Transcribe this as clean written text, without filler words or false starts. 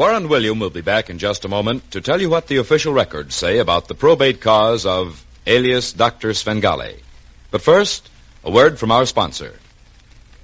Warren William will be back in just a moment to tell you what the official records say about the probate cause of alias Dr. Svengali. But first, a word from our sponsor.